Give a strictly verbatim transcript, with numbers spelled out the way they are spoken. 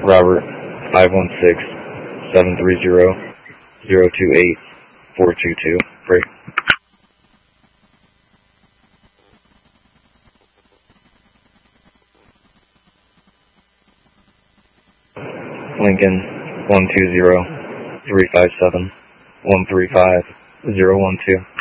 Robert, five one six, seven three zero, zero two eight, four two two. Break. Lincoln, one two zero, three five seven, one three five, zero one two.